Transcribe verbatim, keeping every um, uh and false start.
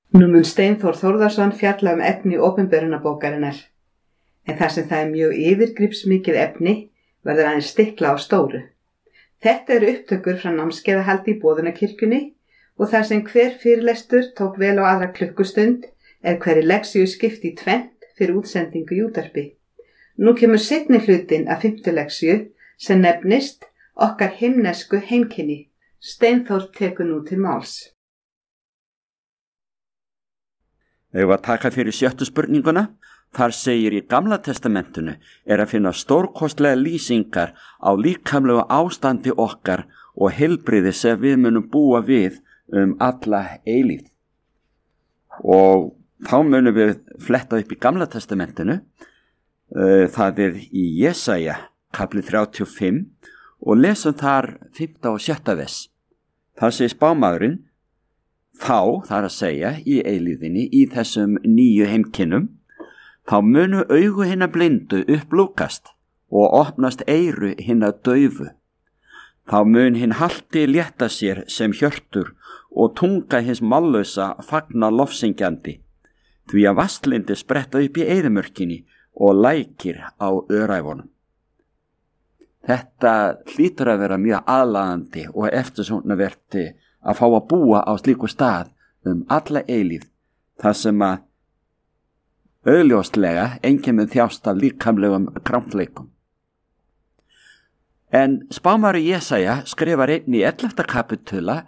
Nú mun Steinþór Þórðarson fjalla um efni opinberunarbókarinnar, en þar sem það er mjög yfirgripsmikið efni verður aðeins stikla á stóru. Þetta eru upptökur frá námskeiðahaldi í Boðunarkirkjunni og þar sem hver fyrirlestur tók vel á aðra klukkustund er hverri leksíu skipt í tvennt fyrir útsendingu í útvarpi. Nú kemur seinni hlutinn af fimmtu leksíu sem nefnist Okkar himnesku heimkynni. Steinþór tekur nú til máls. Ef að taka fyrir sjöttu spurninguna, þar segir í Gamla testamentinu er að finna stórkostlega lýsingar á líkamlegu ástandi okkar og heilbrigði sem við munum búa við um alla eilífð. Og þá munum við fletta upp í Gamla testamentinu, það er í Jesaja kapli þrjátíu og fimm og lesum þar fimmta og sjötta vers. Þar segir spámaðurinn: Þá, þar að segja, í eilíðinni, í þessum nýju heimkynnum, þá munu augu hinna blindu upplúkast og opnast eyru hinna daufu. Þá mun hinn halti létta sér sem hjörtur og tunga hins mállausa fagna lofsingjandi, því að vastlindi spretta upp í eyðimörkinni og lækir á öræfunum. Þetta hlýtur að vera mjög aðlaðandi og eftirsóknarverti að fá að búa á slíku stað um alla eilífð, þar sem að augljóslega enginn mun þjást af líkamlegum krampleikum. En spámaður Jesaja skrifar einn í ellefta kapitula